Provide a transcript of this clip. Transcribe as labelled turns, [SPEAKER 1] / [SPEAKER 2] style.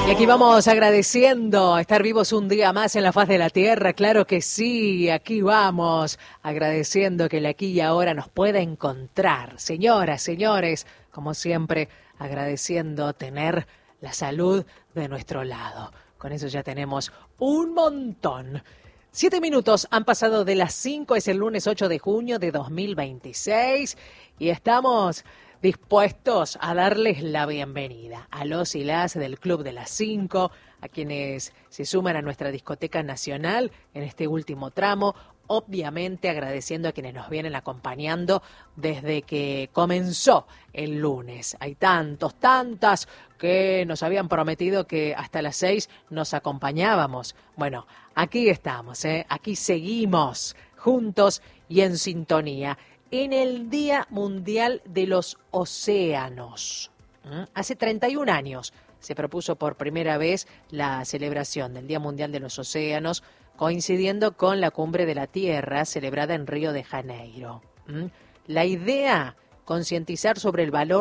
[SPEAKER 1] Y aquí vamos agradeciendo estar vivos un día más en la faz de la tierra, claro que sí, aquí vamos agradeciendo que el aquí y ahora nos pueda encontrar. Señoras, señores, como siempre, agradeciendo tener la salud de nuestro lado. Con eso ya tenemos un montón. 7 minutos han pasado de las 5, es el lunes 8 de junio de 2026 y estamos dispuestos a darles la bienvenida a los y las del Club de las 5, a quienes se suman a nuestra discoteca nacional en este último tramo, obviamente agradeciendo a quienes nos vienen acompañando desde que comenzó el lunes. Hay tantas que nos habían prometido que hasta las 6 nos acompañábamos. Bueno, aquí estamos, aquí seguimos juntos y en sintonía. En el Día Mundial de los Océanos. Hace 31 años se propuso por primera vez la celebración del Día Mundial de los Océanos, coincidiendo con la Cumbre de la Tierra celebrada en Río de Janeiro. La idea, concientizar sobre el valor